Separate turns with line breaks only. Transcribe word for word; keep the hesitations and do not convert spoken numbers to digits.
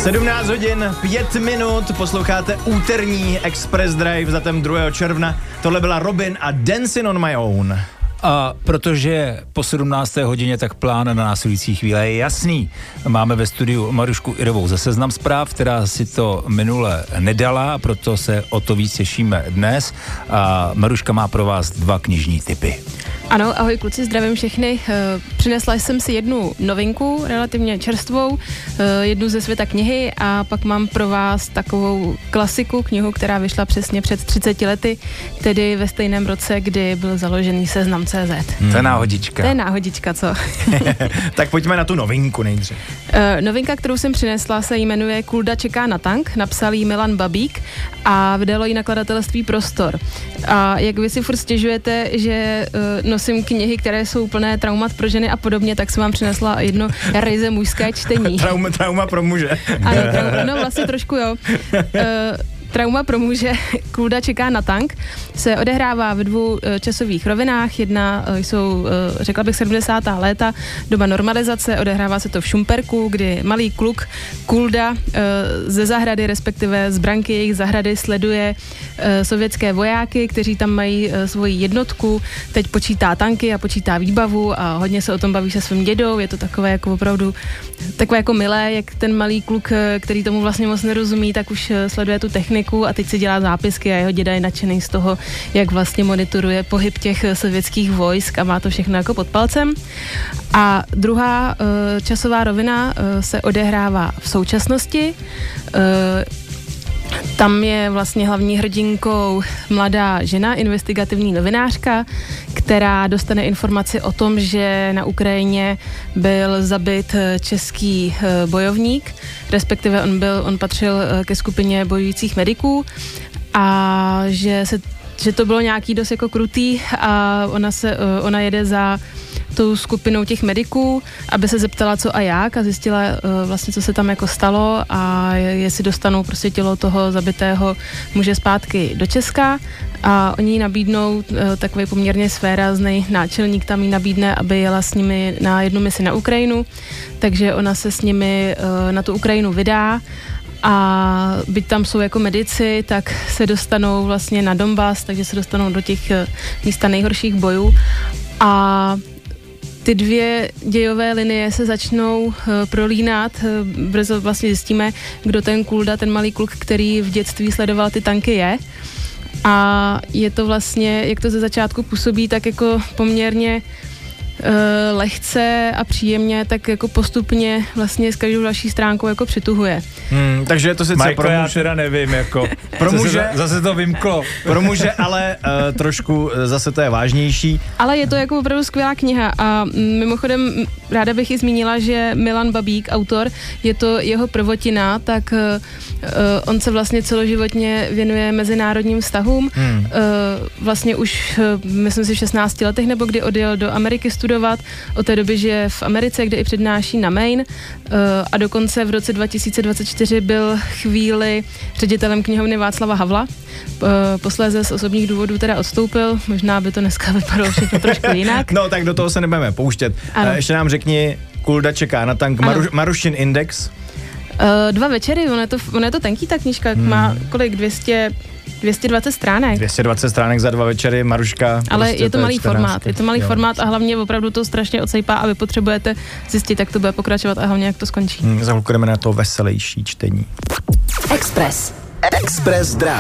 sedmnáct hodin, pět minut, posloucháte úterní Express Drive za ten druhého června. Tohle byla Robin a Dancing on My Own.
A protože po sedmnácté hodině, tak plán na následující chvíle je jasný. Máme ve studiu Marušku Irovou ze Seznam Zpráv, která si to minule nedala, proto se o to víc těšíme dnes. A Maruška má pro vás dva knižní tipy.
Ano, ahoj kluci, zdravím všechny. Přinesla jsem si jednu novinku, relativně čerstvou, jednu ze světa knihy a pak mám pro vás takovou klasiku, knihu, která vyšla přesně před třiceti lety, tedy ve stejném roce, kdy byl založený Seznam tečka cé zet.
Hmm. To je náhodička.
To je náhodička, co?
Tak pojďme na tu novinku nejdřív.
Uh, novinka, kterou jsem přinesla, se jmenuje Kulda čeká na tank, napsal jí Milan Babík a vydalo ji nakladatelství Prostor. A jak vy si furt stěžujete, že uh, nosím knihy, které jsou plné traumat pro ženy a podobně, tak jsem vám přinesla jedno ryze mužské čtení.
Trauma, trauma pro muže.
Ano, trauma, no vlastně trošku jo. Uh, Trauma pro muže, Kulda čeká na tank, se odehrává ve dvou uh, časových rovinách. Jedna uh, jsou, uh, řekla bych, sedmdesátá léta, doba normalizace, odehrává se to v Šumperku, kdy malý kluk Kulda uh, ze zahrady, respektive z branky jejich zahrady sleduje uh, sovětské vojáky, kteří tam mají uh, svoji jednotku, teď počítá tanky a počítá výbavu a hodně se o tom baví se svým dědou, je to takové jako opravdu takové jako milé, jak ten malý kluk, který tomu vlastně moc nerozumí, tak už uh, sleduje tu techniku a teď si dělá zápisky a jeho děda je nadšený z toho, jak vlastně monitoruje pohyb těch sovětských vojsk a má to všechno jako pod palcem. A druhá uh, časová rovina uh, se odehrává v současnosti. Uh, Tam je vlastně hlavní hrdinkou mladá žena, investigativní novinářka, která dostane informaci o tom, že na Ukrajině byl zabit český bojovník, respektive on byl, on patřil ke skupině bojujících mediků a že, se, že to bylo nějaký dost jako krutý a ona, se, ona jede za tou skupinou těch mediků, aby se zeptala co a jak a zjistila uh, vlastně, co se tam jako stalo a jestli dostanou prostě tělo toho zabitého muže zpátky do Česka a oni jí nabídnou, uh, takový poměrně svéráznej náčelník tam jí nabídne, aby jela s nimi na jednu misi na Ukrajinu, takže ona se s nimi uh, na tu Ukrajinu vydá a byť tam jsou jako medici, tak se dostanou vlastně na Donbas, takže se dostanou do těch uh, místa nejhorších bojů a ty dvě dějové linie se začnou uh, prolínat. Uh, brzo vlastně zjistíme, kdo ten Kulda, ten malý kluk, který v dětství sledoval ty tanky, je. A je to vlastně, jak to ze začátku působí, tak jako poměrně uh, lehce a příjemně, tak jako postupně vlastně s každou další stránkou jako přituhuje.
Hmm, takže je to sice
Majko,
pro
já
muže,
teda nevím, jako
pro
zase,
muže,
zase to vymklo.
pro muže, ale uh, trošku zase to je vážnější.
Ale je to jako opravdu skvělá kniha a mimochodem ráda bych i zmínila, že Milan Babík, autor, je to jeho prvotina, tak uh, on se vlastně celoživotně věnuje mezinárodním vztahům. Hmm. Uh, vlastně už, uh, myslím si, v šestnácti letech, nebo kdy odjel do Ameriky studovat, od té doby žije v Americe, kde i přednáší na Maine uh, a dokonce v roce dva tisíce dvacet čtyři byl chvíli ředitelem knihovny Václava Havla. Posléze z osobních důvodů teda odstoupil, možná by to dneska vypadalo všechno trošku jinak.
No tak do toho se nebudeme pouštět. Ano. Ještě nám řekni, Kulda čeká na tank, Maru, Marušin index.
Uh, dva večery, ono je to, ono je to tenký ta knížka, hmm. má kolik, dvě stě, dvě stě dvacet stránek.
dvě stě dvacet stránek za dva večery, Maruška.
Ale
prostě
je to, to malý
čtrnáct.
formát, je to malý jo. formát a hlavně opravdu to strašně odsejpá a vy potřebujete zjistit, jak to bude pokračovat a hlavně, jak to skončí.
Hmm, za chvilku jdeme na to veselější čtení.
Express. Express Drive.